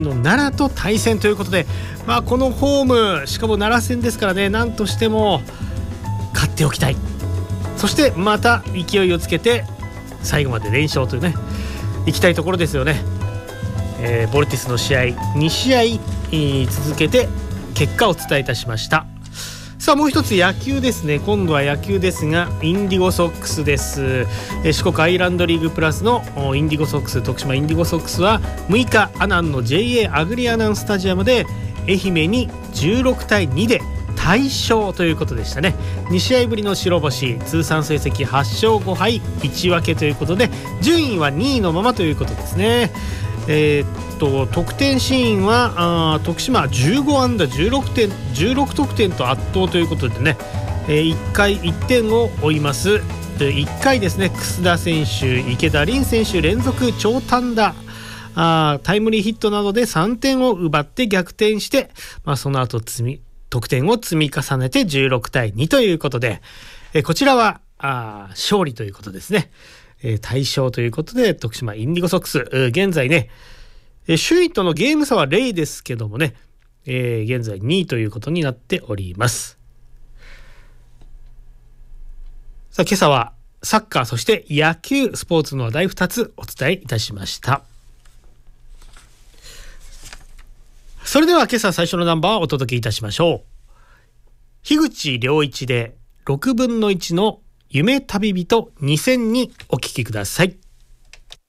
の奈良と対戦ということで、このホーム、しかも奈良戦ですからね、何としても勝っておきたい。そしてまた勢いをつけて最後まで連勝というね、行きたいところですよね。ボルティスの試合2試合、続けて結果をお伝えいたしました。さあもう一つ野球ですね。今度は野球ですが、インディゴソックスです。四国アイランドリーグプラスのインディゴソックス、徳島インディゴソックスは6日阿南の JA アグリアナンスタジアムで愛媛に16対2で大勝ということでしたね。2試合ぶりの白星、通算成績8勝5敗1分けということで、順位は2位のままということですね。得点シーンは徳島15安打16得点と圧倒ということでね、1回1点を追います。1回ですね、楠田選手、池田凛選手連続長短打、タイムリーヒットなどで3点を奪って逆転して、その後得点を積み重ねて16対2ということで、こちらは勝利ということですね。大勝ということで徳島インディゴソックス、現在ね、首位とのゲーム差は0ですけどもね、現在2位ということになっております。さあ今朝はサッカー、そして野球、スポーツの話題2つお伝えいたしました。それでは今朝最初のナンバーをお届けいたしましょう。樋口良一で6分の1の夢旅人2000にお聞きください。